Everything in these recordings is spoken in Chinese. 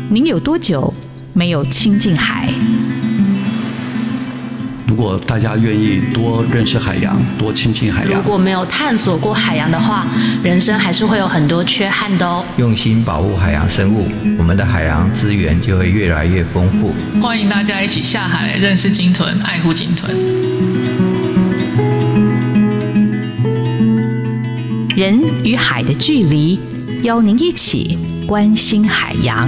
您有多久没有亲近海？ 如果大家愿意多认识海洋，多亲近海洋， 如果没有探索过海洋的话，人生还是会有很多缺憾的哦。 用心保护海洋生物，我们的海洋资源就会越来越丰富。 欢迎大家一起下海认识鲸豚，爱护鲸豚。 人与海的距离，邀您一起关心海洋。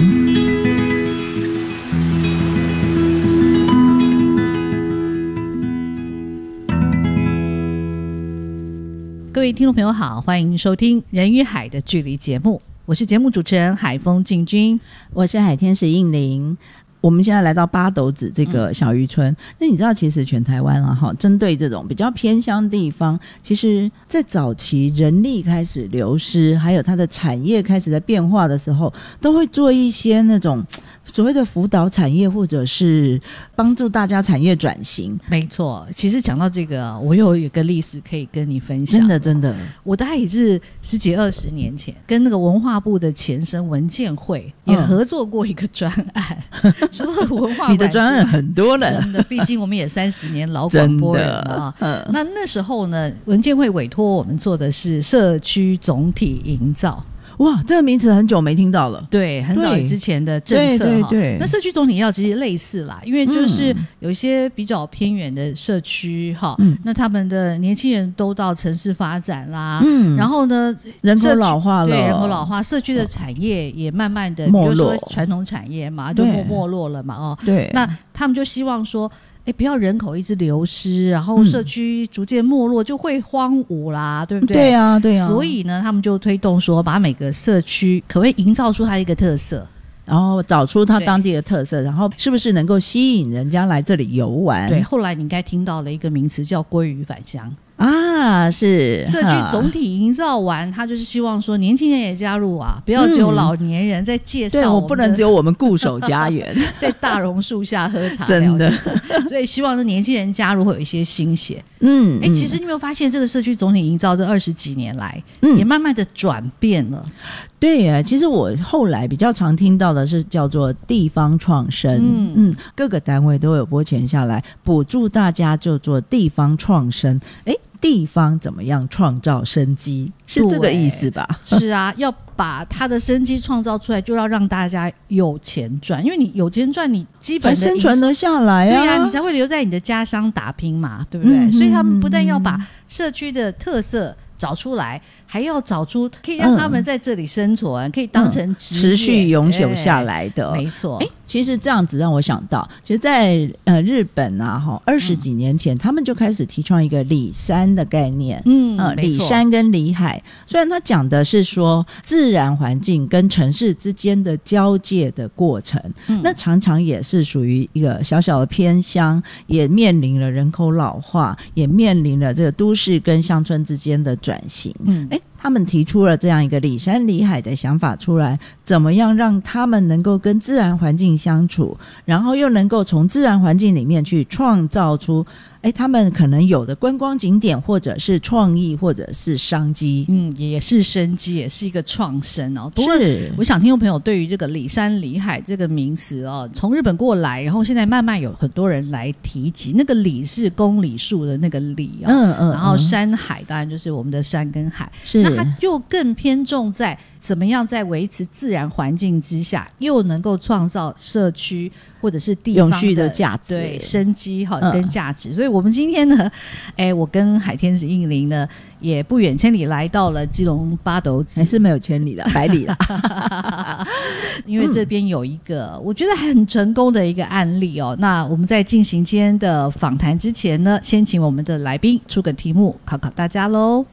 各位听众朋友好，欢迎收听《人与海的距离》节目，我是节目主持人海风静君， 我是海天使应玲。我们现在来到八斗子这个小渔村，那你知道其实全台湾啊，针对这种比较偏乡地方，其实在早期人力开始流失，还有它的产业开始在变化的时候，都会做一些那种所谓的辅导产业，或者是帮助大家产业转型。 没错，其实讲到这个，我有一个历史可以跟你分享。 真的， 我大概也是10几20年前跟那个文化部的前身文建会也合作过一个专案。除了文化， 你的专案很多了， 真的，毕竟我们也30年老广播人了啊。那时候呢，文建会委托我们做的是社区总体营造。 哇，这个名词很久没听到了。 对，很早之前的政策。 对。 那社区总体营造其实类似啦，因为就是有一些比较偏远的社区那他们的年轻人都到城市发展啦，然后呢， 人口老化了， 对，人口老化，社区的产业也慢慢的，比如说传统产业嘛，就没落了嘛， 对， 那他们就希望说，不要人口一直流失，然后社区逐渐没落，就会荒芜啦，对不对？ 对啊。 所以呢，他们就推动说，把每个社区可不可以营造出它一个特色， 然后找出它当地的特色，然后是不是能够吸引人家来这里游玩？ 对，后来你应该听到了一个名词叫鲑鱼返乡。 是社区总体营造完，他就是希望说年轻人也加入啊，不要只有老年人在介绍。 对，我不能只有我们固守家园， 在大榕树下喝茶， 真的。 所以希望是年轻人加入会有一些新血。其实你有没有发现，这个社区总体营造这20几年来，也慢慢的转变了。 对啊，其实我后来比较常听到的是叫做地方创生，各个单位都有拨钱下来补助大家就做地方创生。地方怎么样创造生机，是这个意思吧？ 是啊，要把他的生机创造出来，就要让大家有钱赚，因为你有钱赚，你基本的才生存得下来啊。 对啊，你才会留在你的家乡打拼嘛，对不对？所以他们不但要把社区的特色找出来，还要找出可以让他们在这里生存，可以当成持续永久下来的。 没错。 其实这样子让我想到，其实在日本啊20几年前，他们就开始提倡一个里山的概念。里山跟里海，虽然他讲的是说自然环境跟城市之间的交界的过程，那常常也是属于一个小小的偏乡，也面临了人口老化，也面临了这个都市跟乡村之间的转型。他们提出了这样一个里山里海的想法出来，怎么样让他们能够跟自然环境相处，然后又能够从自然环境里面去创造出他们可能有的观光景点，或者是创意，或者是商机。 也是生机，也是一个创生哦。不过我想听众朋友对于这个里山里海这个名词从日本过来，然后现在慢慢有很多人来提及。那个里是公里数的那个里然后山海当然就是我们的山跟海，那它又更偏重在怎么样在维持自然环境之下，又能够创造社区或者是地方永续的价值， 对，生机跟价值。所以我们今天呢，我跟海天使应玲呢，也不远千里来到了基隆八斗子， 还是没有千里了，百里了。 因为这边有一个我觉得很成功的一个案例那我们在进行今天的访谈之前呢，先请我们的来宾出个题目考考大家咯。